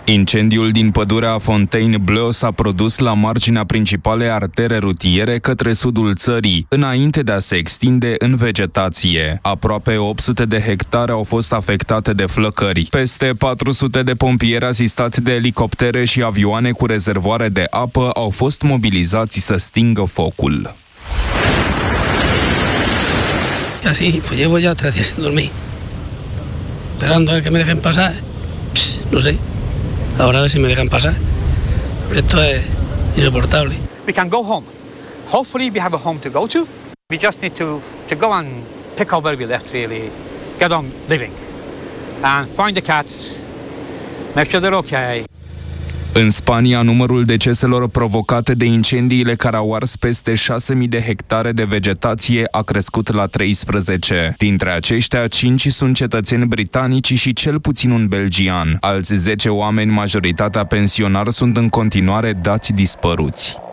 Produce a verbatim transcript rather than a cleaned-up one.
Incendiul din pădurea Fontainebleau s-a produs la marginea principalei artere rutiere către sudul țării, înainte de a se extinde în vegetație. Aproape opt sute de hectare au fost afectate de flăcări. Peste patru sute de pompieri asistați de elicoptere și avioane cu rezervoare de apă au fost mobilizați să stingă focul. Y así, pues llevo ya tres días sin dormir, esperando a que me dejen pasar. Pss, no sé, ahora a ver si me dejan pasar. Esto es insoportable. We can go home. Hopefully we have a home to go to. We just need to, to go and pick up where we left, really. Get on living. And find the cats. Make sure they're okay. În Spania, numărul deceselor provocate de incendiile care au ars peste șase mii de hectare de vegetație a crescut la treisprezece. Dintre aceștia, cinci sunt cetățeni britanici și cel puțin un belgian. Alți zece oameni, majoritatea pensionari, sunt în continuare dați dispăruți.